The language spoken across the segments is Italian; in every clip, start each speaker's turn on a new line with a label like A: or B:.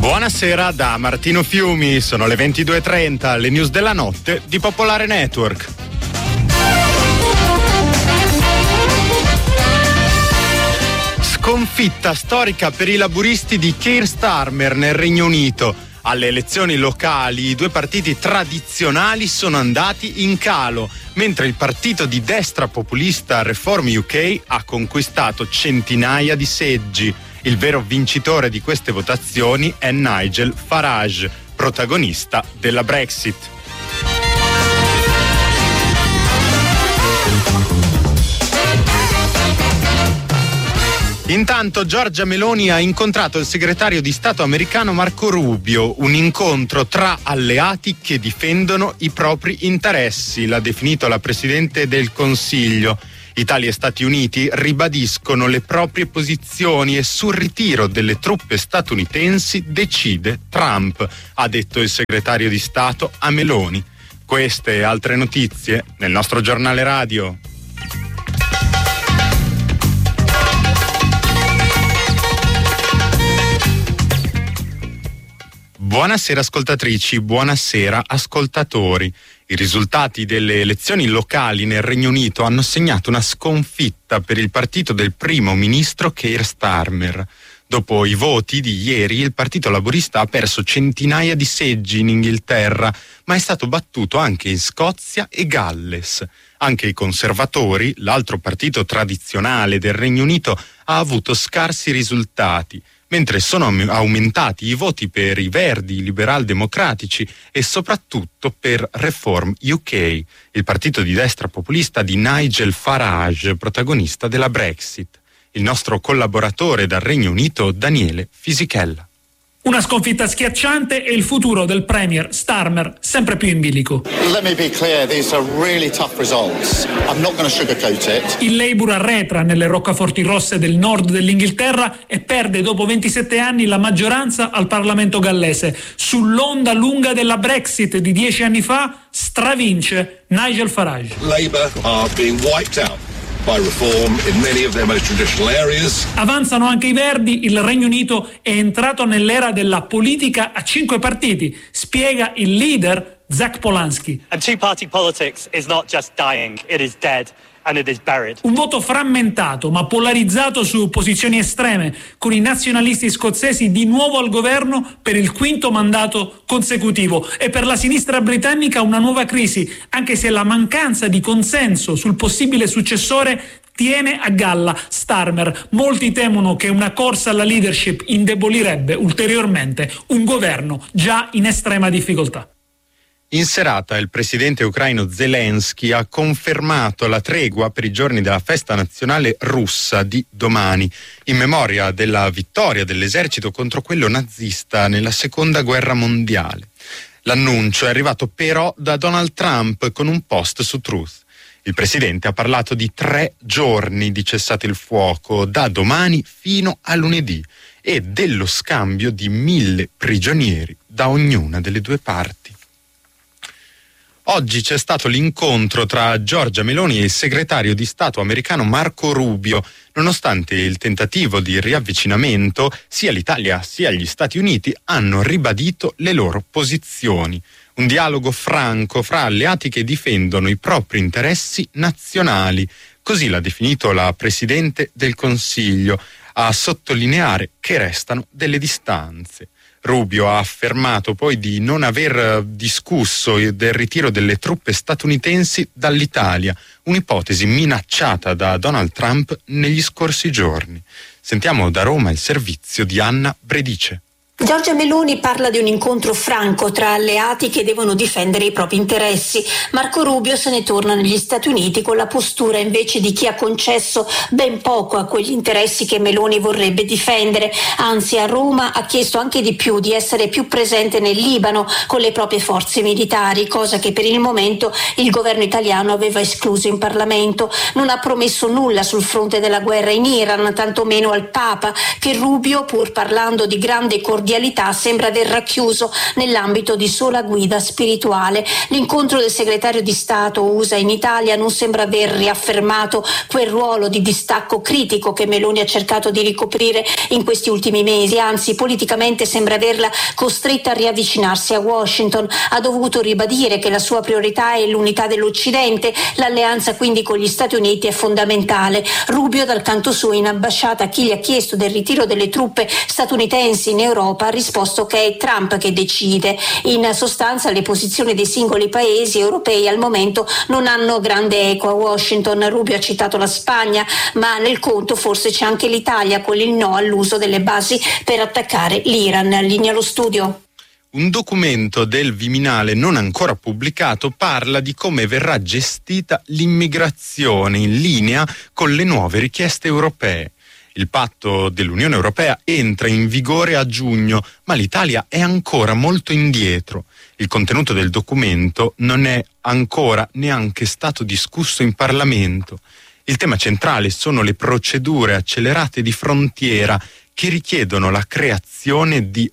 A: Buonasera da Martino Fiumi, sono le 22:30, le news della notte di Popolare Network. Sconfitta storica per i laburisti di Keir Starmer nel Regno Unito. Alle elezioni locali i due partiti tradizionali sono andati in calo, mentre il partito di destra populista Reform UK ha conquistato centinaia di seggi. Il vero vincitore di queste votazioni è Nigel Farage, protagonista della Brexit. Intanto Giorgia Meloni ha incontrato il segretario di Stato americano Marco Rubio, un incontro tra alleati che difendono i propri interessi, l'ha definito la Presidente del Consiglio. Italia e Stati Uniti ribadiscono le proprie posizioni e sul ritiro delle truppe statunitensi decide Trump, ha detto il segretario di Stato a Meloni. Queste e altre notizie nel nostro giornale radio. Buonasera ascoltatrici, buonasera ascoltatori. I risultati delle elezioni locali nel Regno Unito hanno segnato una sconfitta per il partito del primo ministro Keir Starmer. Dopo i voti di ieri, il Partito Laburista ha perso centinaia di seggi in Inghilterra, ma è stato battuto anche in Scozia e Galles. Anche i conservatori, l'altro partito tradizionale del Regno Unito, ha avuto scarsi risultati, mentre sono aumentati i voti per i Verdi, i Liberal Democratici e soprattutto per Reform UK, il partito di destra populista di Nigel Farage, protagonista della Brexit. Il nostro collaboratore dal Regno Unito, Daniele Fisichella.
B: Una sconfitta schiacciante e il futuro del premier Starmer sempre più in bilico.
C: Let me be clear, these are really tough results. I'm not going to sugarcoat it.
B: Il Labour arretra nelle roccaforti rosse del nord dell'Inghilterra e perde dopo 27 anni la maggioranza al Parlamento gallese. Sull'onda lunga della Brexit di 10 anni fa stravince Nigel Farage.
D: Labour are being wiped out by reform in many of their most traditional areas.
B: Avanzano anche i Verdi, il Regno Unito è entrato nell'era della politica a 5 partiti, spiega il leader Zach Polanski.
E: And two-party politics is not just dying, it is dead. And it is buried.
B: Un voto frammentato ma polarizzato su posizioni estreme, con i nazionalisti scozzesi di nuovo al governo per il quinto mandato consecutivo, e per la sinistra britannica una nuova crisi, anche se la mancanza di consenso sul possibile successore tiene a galla Starmer. Molti temono che una corsa alla leadership indebolirebbe ulteriormente un governo già in estrema difficoltà.
A: In serata il presidente ucraino Zelensky ha confermato la tregua per i giorni della festa nazionale russa di domani, in memoria della vittoria dell'esercito contro quello nazista nella seconda guerra mondiale. L'annuncio è arrivato però da Donald Trump con un post su Truth. Il presidente ha parlato di 3 giorni di cessate il fuoco, da domani fino a lunedì, e dello scambio di 1.000 prigionieri da ognuna delle due parti. Oggi c'è stato l'incontro tra Giorgia Meloni e il segretario di Stato americano Marco Rubio. Nonostante il tentativo di riavvicinamento, sia l'Italia sia gli Stati Uniti hanno ribadito le loro posizioni. Un dialogo franco fra alleati che difendono i propri interessi nazionali. Così l'ha definito la Presidente del Consiglio, a sottolineare che restano delle distanze. Rubio ha affermato poi di non aver discusso del ritiro delle truppe statunitensi dall'Italia, un'ipotesi minacciata da Donald Trump negli scorsi giorni. Sentiamo da Roma il servizio di Anna Bredice.
F: Giorgia Meloni parla di un incontro franco tra alleati che devono difendere i propri interessi. Marco Rubio se ne torna negli Stati Uniti con la postura invece di chi ha concesso ben poco a quegli interessi che Meloni vorrebbe difendere. Anzi, a Roma ha chiesto anche di più, di essere più presente nel Libano con le proprie forze militari, cosa che per il momento il governo italiano aveva escluso in Parlamento. Non ha promesso nulla sul fronte della guerra in Iran, tantomeno al Papa, che Rubio, pur parlando di grande cordialità, mondialità sembra aver racchiuso nell'ambito di sola guida spirituale. L'incontro del segretario di Stato USA in Italia non sembra aver riaffermato quel ruolo di distacco critico che Meloni ha cercato di ricoprire in questi ultimi mesi, anzi politicamente sembra averla costretta a riavvicinarsi a Washington. Ha dovuto ribadire che la sua priorità è l'unità dell'Occidente, l'alleanza quindi con gli Stati Uniti è fondamentale. Rubio dal canto suo in ambasciata a chi gli ha chiesto del ritiro delle truppe statunitensi in Europa ha risposto che è Trump che decide. In sostanza le posizioni dei singoli paesi europei al momento non hanno grande eco a Washington. Rubio ha citato la Spagna, ma nel conto forse c'è anche l'Italia con il no all'uso delle basi per attaccare l'Iran. Linea allo studio.
A: Un documento del Viminale non ancora pubblicato parla di come verrà gestita l'immigrazione in linea con le nuove richieste europee. Il patto dell'Unione Europea entra in vigore a giugno, ma l'Italia è ancora molto indietro. Il contenuto del documento non è ancora neanche stato discusso in Parlamento. Il tema centrale sono le procedure accelerate di frontiera che richiedono la creazione di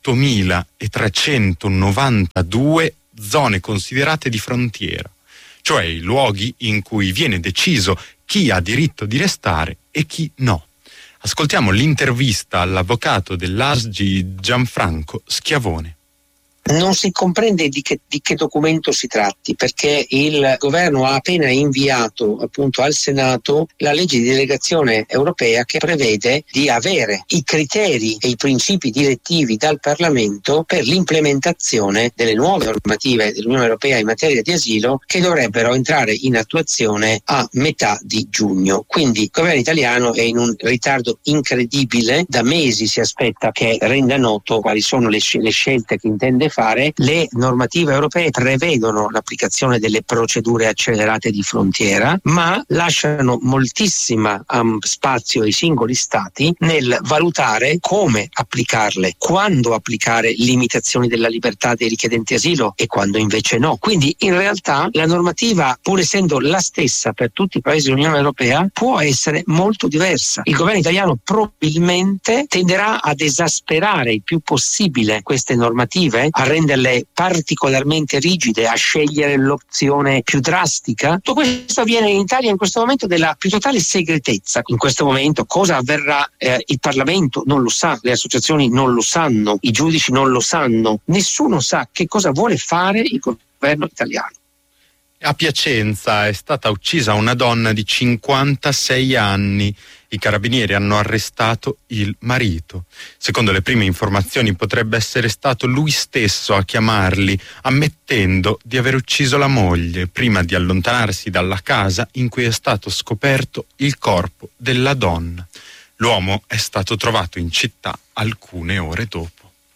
A: 8.392 zone considerate di frontiera, cioè i luoghi in cui viene deciso chi ha diritto di restare e chi no. Ascoltiamo l'intervista all'avvocato dell'ASGI Gianfranco Schiavone.
G: Non si comprende di che documento si tratti, perché il governo ha appena inviato appunto al Senato la legge di delegazione europea che prevede di avere i criteri e i principi direttivi dal Parlamento per l'implementazione delle nuove normative dell'Unione Europea in materia di asilo, che dovrebbero entrare in attuazione a metà di giugno. Quindi il governo italiano è in un ritardo incredibile, da mesi si aspetta che renda noto quali sono le scelte che intende fare. Le normative europee prevedono l'applicazione delle procedure accelerate di frontiera, ma lasciano moltissima spazio ai singoli stati nel valutare come applicarle, quando applicare limitazioni della libertà dei richiedenti asilo e quando invece no. Quindi in realtà la normativa, pur essendo la stessa per tutti i paesi dell'Unione Europea, può essere molto diversa. Il governo italiano probabilmente tenderà ad esasperare il più possibile queste normative, a renderle particolarmente rigide, a scegliere l'opzione più drastica. Tutto questo avviene in Italia in questo momento della più totale segretezza. In questo momento cosa avverrà? Il Parlamento non lo sa, le associazioni non lo sanno, i giudici non lo sanno, nessuno sa che cosa vuole fare il governo italiano.
A: A Piacenza è stata uccisa una donna di 56 anni. I carabinieri hanno arrestato il marito. Secondo le prime informazioni potrebbe essere stato lui stesso a chiamarli, ammettendo di aver ucciso la moglie prima di allontanarsi dalla casa in cui è stato scoperto il corpo della donna. L'uomo è stato trovato in città alcune ore dopo.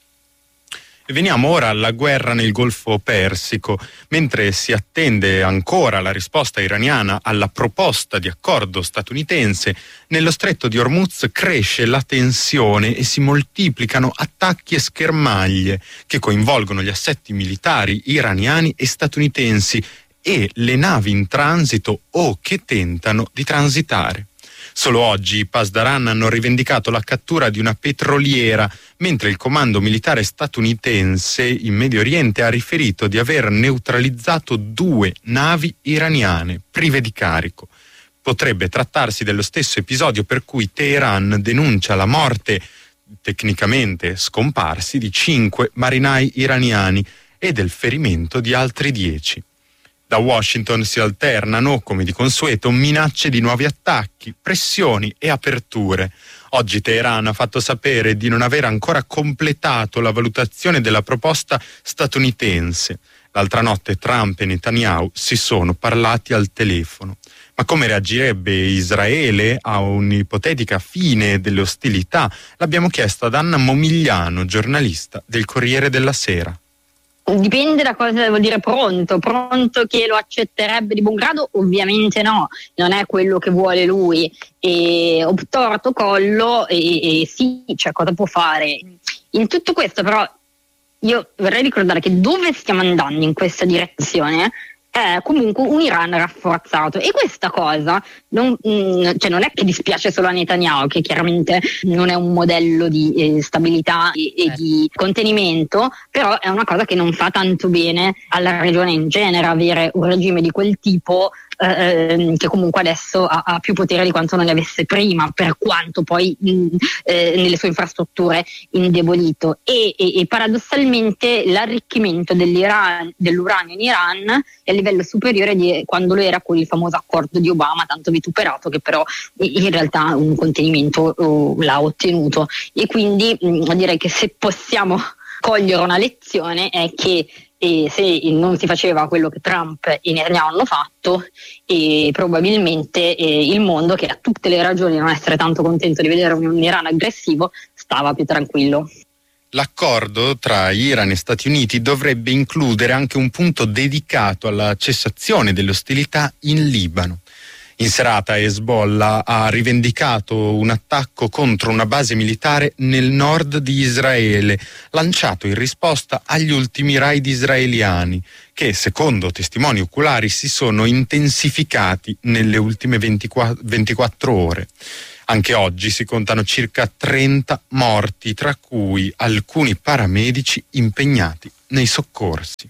A: E veniamo ora alla guerra nel Golfo Persico. Mentre si attende ancora la risposta iraniana alla proposta di accordo statunitense, nello stretto di Hormuz cresce la tensione e si moltiplicano attacchi e schermaglie che coinvolgono gli assetti militari iraniani e statunitensi e le navi in transito o che tentano di transitare. Solo oggi i Pasdaran hanno rivendicato la cattura di una petroliera, mentre il comando militare statunitense in Medio Oriente ha riferito di aver neutralizzato 2 navi iraniane prive di carico. Potrebbe trattarsi dello stesso episodio per cui Teheran denuncia la morte, tecnicamente scomparsi, di 5 marinai iraniani e del ferimento di altri 10. Da Washington si alternano, come di consueto, minacce di nuovi attacchi, pressioni e aperture. Oggi Teheran ha fatto sapere di non aver ancora completato la valutazione della proposta statunitense. L'altra notte Trump e Netanyahu si sono parlati al telefono. Ma come reagirebbe Israele a un'ipotetica fine delle ostilità? L'abbiamo chiesto ad Anna Momigliano, giornalista del Corriere della Sera.
H: Dipende da cosa vuol dire pronto che lo accetterebbe di buon grado, ovviamente no, non è quello che vuole lui, e torto collo e sì, cioè cosa può fare? In tutto questo però io vorrei ricordare che dove stiamo andando in questa direzione è comunque un Iran rafforzato, e questa cosa non è che dispiace solo a Netanyahu, che chiaramente non è un modello di stabilità e di contenimento, però è una cosa che non fa tanto bene alla regione in genere, avere un regime di quel tipo che comunque adesso ha più potere di quanto non ne avesse prima, per quanto poi nelle sue infrastrutture indebolito, e paradossalmente l'arricchimento dell'uranio in Iran è a livello superiore di quando lo era con il famoso accordo di Obama, tanto vituperato, che però in realtà un contenimento l'ha ottenuto. E quindi direi che se possiamo cogliere una lezione è che se non si faceva quello che Trump e Netanyahu hanno fatto, probabilmente il mondo, che ha tutte le ragioni di non essere tanto contento di vedere un Iran aggressivo, stava più tranquillo.
A: L'accordo tra Iran e Stati Uniti dovrebbe includere anche un punto dedicato alla cessazione delle ostilità in Libano. In serata Hezbollah ha rivendicato un attacco contro una base militare nel nord di Israele, lanciato in risposta agli ultimi raid israeliani, che secondo testimoni oculari si sono intensificati nelle ultime 24 ore. Anche oggi si contano circa 30 morti, tra cui alcuni paramedici impegnati nei soccorsi.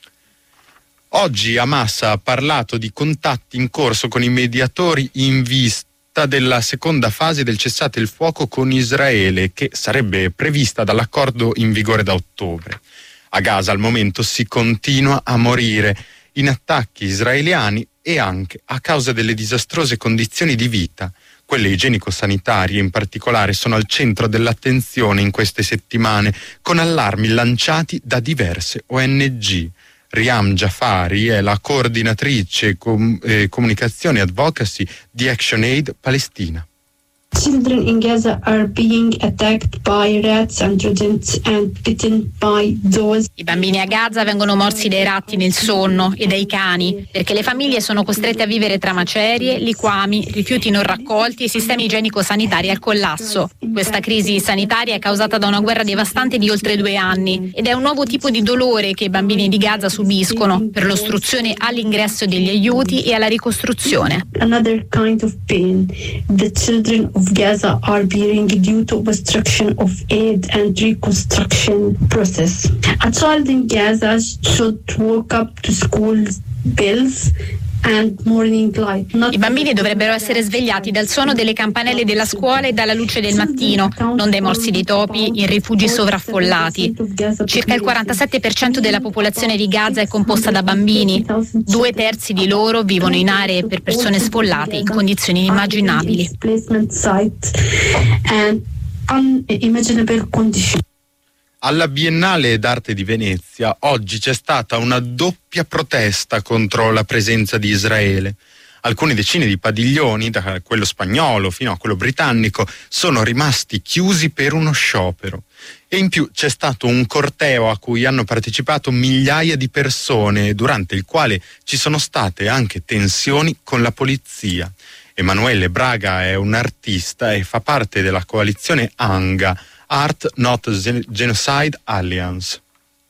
A: Oggi Hamas ha parlato di contatti in corso con i mediatori in vista della seconda fase del cessate il fuoco con Israele, che sarebbe prevista dall'accordo in vigore da ottobre. A Gaza al momento si continua a morire in attacchi israeliani e anche a causa delle disastrose condizioni di vita. Quelle igienico-sanitarie in particolare sono al centro dell'attenzione in queste settimane, con allarmi lanciati da diverse ONG. Riam Jafari è la coordinatrice comunicazione e advocacy di ActionAid Palestina.
I: Children in Gaza are being attacked by rats and rodents and bitten by those.
J: I bambini a Gaza vengono morsi dai ratti nel sonno e dai cani, perché le famiglie sono costrette a vivere tra macerie, liquami, rifiuti non raccolti e sistemi igienico-sanitari al collasso. Questa crisi sanitaria è causata da una guerra devastante di oltre 2 anni ed è un nuovo tipo di dolore che i bambini di Gaza subiscono per l'ostruzione all'ingresso degli aiuti e alla ricostruzione.
I: Another kind of pain. The children of Gaza are bearing due to obstruction of aid and reconstruction process. A child in Gaza should wake up to school bells and morning light.
J: I bambini dovrebbero essere svegliati dal suono delle campanelle della scuola e dalla luce del mattino, non dai morsi dei topi in rifugi sovraffollati. Circa il 47% della popolazione di Gaza è composta da bambini. 2/3 di loro vivono in aree per persone sfollate in condizioni inimmaginabili.
A: Alla Biennale d'Arte di Venezia oggi c'è stata una doppia protesta contro la presenza di Israele. Alcune decine di padiglioni, da quello spagnolo fino a quello britannico, sono rimasti chiusi per uno sciopero. E in più c'è stato un corteo a cui hanno partecipato migliaia di persone, durante il quale ci sono state anche tensioni con la polizia. Emanuele Braga è un artista e fa parte della coalizione ANGA, Art Not Genocide Alliance.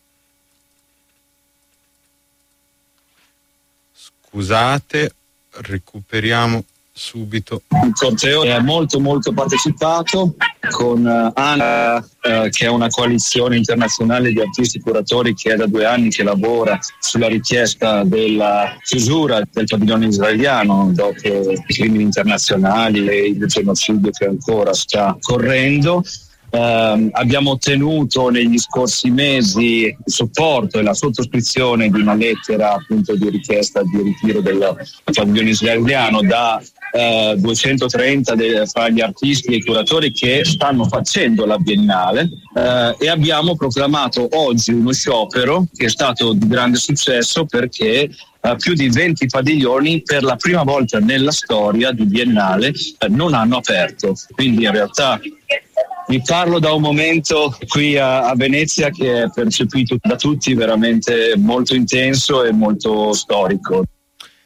A: Scusate, recuperiamo subito.
K: Il corteo è molto partecipato con ANGA, che è una coalizione internazionale di artisti curatori che è da 2 anni che lavora sulla richiesta della chiusura del padiglione israeliano dopo i crimini internazionali e il genocidio che ancora sta correndo. Abbiamo ottenuto negli scorsi mesi il supporto e la sottoscrizione di una lettera appunto di richiesta di ritiro del padiglione israeliano da 230 fra gli artisti e i curatori che stanno facendo la Biennale, e abbiamo proclamato oggi uno sciopero che è stato di grande successo perché più di 20 padiglioni per la prima volta nella storia di Biennale non hanno aperto. Quindi in realtà vi parlo da un momento qui a Venezia che è percepito da tutti veramente molto intenso e molto storico.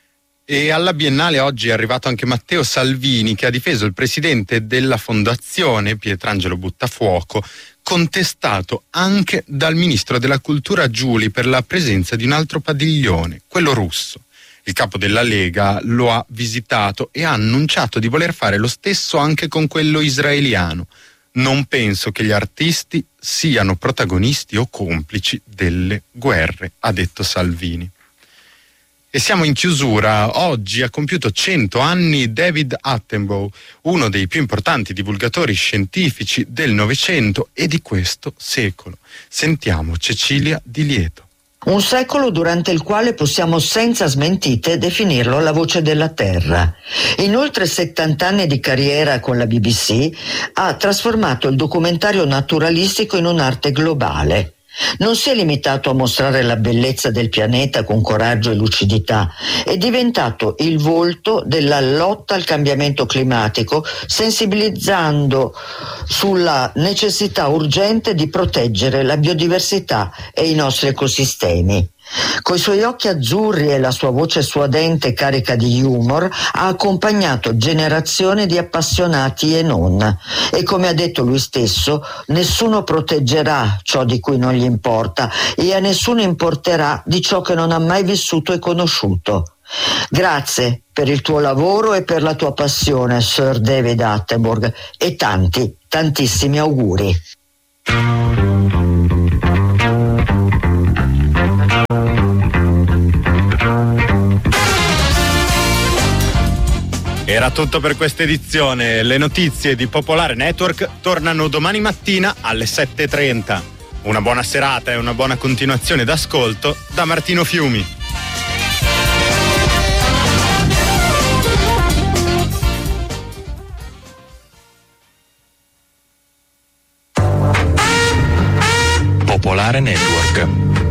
A: E alla Biennale oggi è arrivato anche Matteo Salvini, che ha difeso il presidente della fondazione, Pietrangelo Buttafuoco, contestato anche dal ministro della cultura Giuli per la presenza di un altro padiglione, quello russo. Il capo della Lega lo ha visitato e ha annunciato di voler fare lo stesso anche con quello israeliano. Non penso che gli artisti siano protagonisti o complici delle guerre, ha detto Salvini. E siamo in chiusura. Oggi ha compiuto 100 anni David Attenborough, uno dei più importanti divulgatori scientifici del Novecento e di questo secolo. Sentiamo Cecilia Di Lieto.
L: Un secolo durante il quale possiamo senza smentite definirlo la voce della terra. In oltre 70 anni di carriera con la BBC ha trasformato il documentario naturalistico in un'arte globale. Non si è limitato a mostrare la bellezza del pianeta con coraggio e lucidità, è diventato il volto della lotta al cambiamento climatico, sensibilizzando sulla necessità urgente di proteggere la biodiversità e i nostri ecosistemi. Coi suoi occhi azzurri e la sua voce suadente carica di humor ha accompagnato generazioni di appassionati e non. E come ha detto lui stesso, nessuno proteggerà ciò di cui non gli importa e a nessuno importerà di ciò che non ha mai vissuto e conosciuto. Grazie per il tuo lavoro e per la tua passione, Sir David Attenborough, e tantissimi auguri.
A: Era tutto per questa edizione. Le notizie di Popolare Network tornano domani mattina alle 7:30. Una buona serata e una buona continuazione d'ascolto da Martino Fiumi.
M: Popolare Network.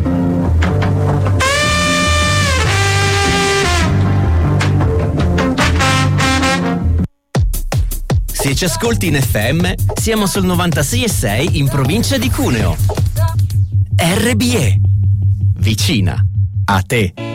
N: Se ci ascolti in FM, siamo sul 96,6 in provincia di Cuneo. RBE. Vicina a te.